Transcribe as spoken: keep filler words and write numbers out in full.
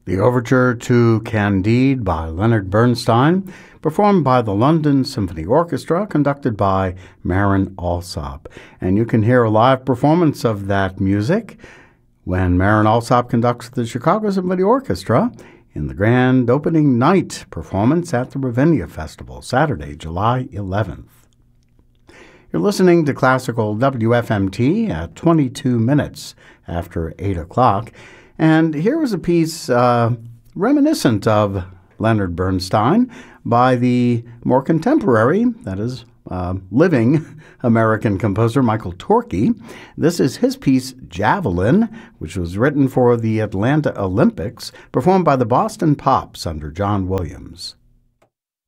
The Overture to Candide by Leonard Bernstein, performed by the London Symphony Orchestra, conducted by Marin Alsop. And you can hear a live performance of that music when Marin Alsop conducts the Chicago Symphony Orchestra in the grand opening night performance at the Ravinia Festival, Saturday, July eleventh. You're listening to Classical W F M T at twenty-two minutes after eight o'clock. And here is a piece uh, reminiscent of Leonard Bernstein by the more contemporary, that is, uh, living American composer Michael Torke. This is his piece, Javelin, which was written for the Atlanta Olympics, performed by the Boston Pops under John Williams.